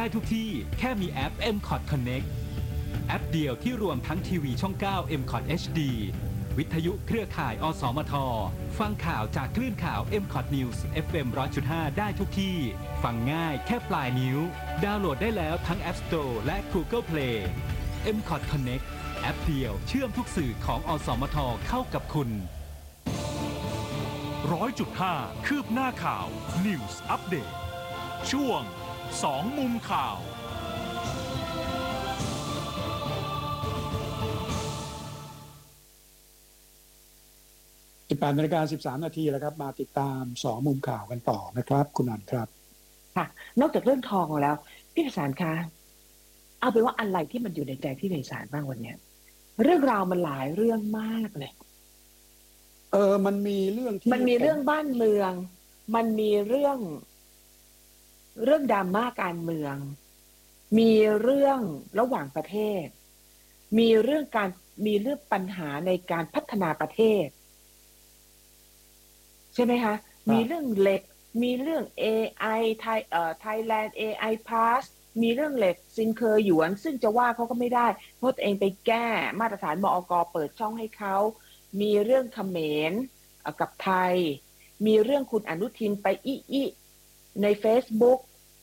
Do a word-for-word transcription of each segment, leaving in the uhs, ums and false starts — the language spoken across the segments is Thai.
ได้ทุกที่แค่มีแอป เอ็ม คอท Connect แอปเดียวที่รวมทั้งทีวีช่อง เก้า เอ็ม คอท เอช ดี วิทยุเครือข่าย อสมท ฟังข่าวจากคลื่นข่าว เอ็ม คอท News เอฟ เอ็ม หนึ่งร้อยจุดห้า ได้ทุกที่ ฟังง่ายแค่ปลายนิ้ว ดาวน์โหลดได้แล้วทั้ง App Store และ Google Play เอ็ม คอท Connect แอปเดียวเชื่อมทุกสื่อของอสมทเข้ากับคุณร้อยจุดห้าคืบหน้าข่าว News Update ช่วงสองมุมข่าวสิบแปดนาฬิกาสิบสามนาทีแล้วครับมาติดตามสองมุมข่าวกันต่อนะครับคุณอันครับค่ะนอกจากเรื่องทองแล้วพี่ไพศาลคะเอาเป็นว่าอะไรที่มันอยู่ในใจพี่ไพศาลบ้างวันนี้เรื่องราวมันหลายเรื่องมากเลยเออมันมีเรื่องที่มันมีเรื่องบ้านเมืองมันมีเรื่องเรื่องดราม่าการเมืองมีเรื่องระหว่างประเทศมีเรื่องการมีเรื่องปัญหาในการพัฒนาประเทศใช่ไหมคะมีเรื่องเหล็กมีเรื่อง เอ ไอ ไทยเอ่อ Thailand เอ ไอ Pass มีเรื่องเหล็กซินเคอร์หยวนซึ่งจะว่าเขาก็ไม่ได้เพราะตัวเองไปแก้มาตรฐานมอก.เปิดช่องให้เขามีเรื่องเขมรกับไทยมีเรื่องคุณอนุทินไปอิอิใน Facebook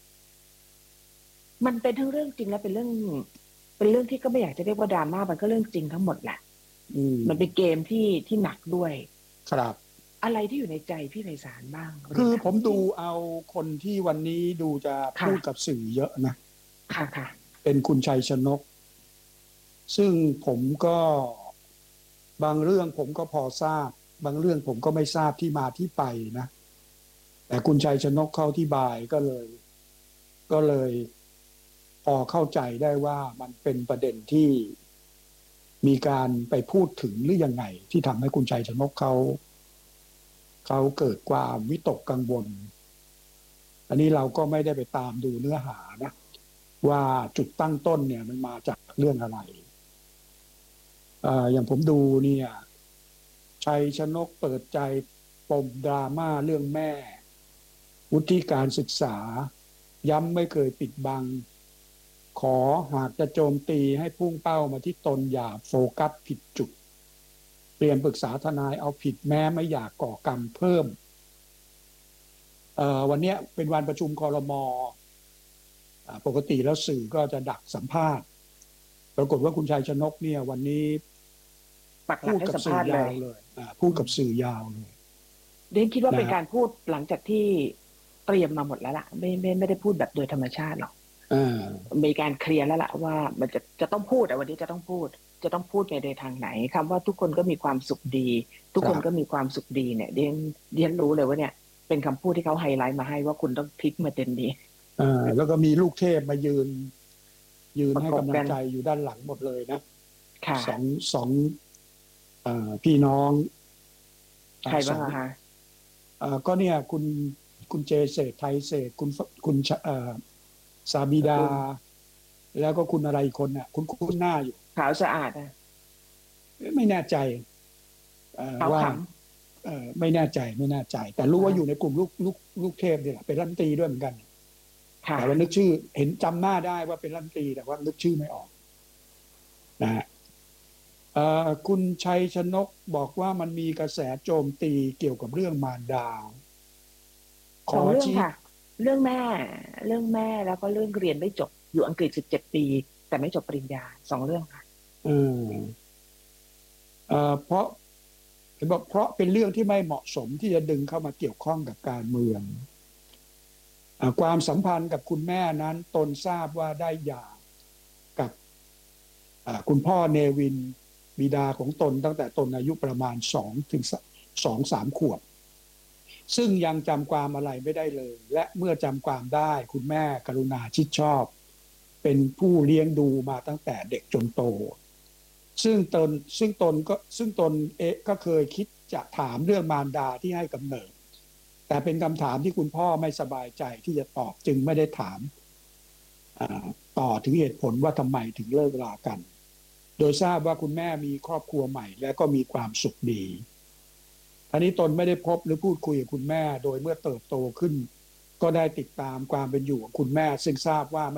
มันเป็นทั้งเรื่องจริงและเป็นเรื่องเป็นเรื่องที่ก็ไม่อยากจะเรียกว่าดราม่ามันก็เรื่องจริงทั้งหมดแหละมันเป็นเกมที่ที่หนักด้วยครับอะไรที่อยู่ในใจพี่ไพศาลบ้างคือผมดูเอาคนที่วันนี้ดูจะพูดกับสื่อเยอะนะค่ะค่ะเป็นคุณชัยชนกซึ่งผมก็บางเรื่องผมก็พอทราบบางเรื่องผมก็ไม่ทราบที่มาที่ไปนะแต่คุณชัยชนกเขาอธิบายก็เลยก็เลยพอเข้าใจได้ว่ามันเป็นประเด็นที่มีการไปพูดถึงหรือยังไงที่ทำให้คุณชัยชนกเขาเขาเกิดความวิตกกังวลอันนี้เราก็ไม่ได้ไปตามดูเนื้อหานะว่าจุดตั้งต้นเนี่ยมันมาจากเรื่องอะไรอ่าอย่างผมดูเนี่ยชัยชนกเปิดใจปมดราม่าเรื่องแม่วุฒิการศึกษาย้ำไม่เคยปิดบังขอหากจะโจมตีให้พุ่งเป้ามาที่ตนอย่าโฟกัสผิดจุดเตรียมปรึกษาทนายเอาผิดแม้ไม่อยากก่อกรรมเพิ่มเอ่อวันนี้เป็นวันประชุมครม.ปกติแล้วสื่อก็จะดักสัมภาษณ์ปรากฏว่าคุณชัยชนกเนี่ยวันนี้พูดกับสื่อยาวเลยพูดกับสื่อยาวเลยเดนคิดว่าเป็นการพูดหลังจากที่เตรียมมาหมดแล้วล่ะไม่ไม่ไม่ได้พูดแบบโดยธรรมชาติหรอกมีการเคลียร์แล้วล่ะว่ามันจะจะต้องพูดแต่วันนี้จะต้องพูดจะต้องพูดไปในทางไหนคำว่าทุกคนก็มีความสุขดีทุกคนก็มีความสุขดีเนี่ยเดียนเดียนรู้เลยว่าเนี่ยเป็นคำพูดที่เขาไฮไลท์มาให้ว่าคุณต้องพลิกมาเต็มนี้อ่าแล้วก็มีลูกเทพมายืนยืนให้กำลังใจอยู่ด้านหลังหมดเลยนะสองสองพี่น้องใครบ้างคะก็เนี่ยคุณคุณเจเศรษฐ์ไทยเศรษฐ์คุณคุณซาบิดาแล้วก็คุณอะไรอีกคนน่ะคุณคุณหน้าอยู่ขาวสะอาดอ่ะไม่แน่ใจว่าไม่แน่ใจไม่แน่ใจแต่รู้ว่าอยู่ในกลุ่มลูกลูกลูกเทพนี่แหละเป็นรัฐมนตรีด้วยเหมือนกันแต่ว่านึกชื่อเห็นจำหน้าได้ว่าเป็นรัฐมนตรีแต่ว่านึกชื่อไม่ออกนะฮะคุณชัยชนกบอกว่ามันมีกระแสโจมตีเกี่ยวกับเรื่องมารดาขอเรื่องค่ะเรื่องแม่เรื่องแม่แล้วก็เรื่องเรียนไม่จบอยู่อังกฤษสิบเจ็ดปีแต่ไม่จบปริญญาสองเรื่องค่ะอืมเอ่อเพราะเห็นบอกเพราะเป็นเรื่องที่ไม่เหมาะสมที่จะดึงเข้ามาเกี่ยวข้องกับการเมืองความสัมพันธ์กับคุณแม่นั้นตนทราบว่าได้หย่ากับคุณพ่อเนวินบิดาของตนตั้งแต่ตนอายุประมาณสองถึงสองสามขวบซึ่งยังจำความอะไรไม่ได้เลยและเมื่อจำความได้คุณแม่กรุณาชิดชอบเป็นผู้เลี้ยงดูมาตั้งแต่เด็กจนโตซึ่งตนซึ่งตนก็ซึ่งตนเอ๊ะก็เคยคิดจะถามเรื่องมารดาที่ให้กำเนิดแต่เป็นคำถามที่คุณพ่อไม่สบายใจที่จะตอบจึงไม่ได้ถามต่อถึงเหตุผลว่าทำไมถึงเลิกรากันโดยทราบว่าคุณแม่มีครอบครัวใหม่และก็มีความสุขดีอันนี้ตนไม่ได้พบหรือพูดคุยกับคุณแม่โดยเมื่อเติบโตขึ้นก็ได้ติดตามความเป็นอยู่ของคุณแม่ซึ่งทราบว่า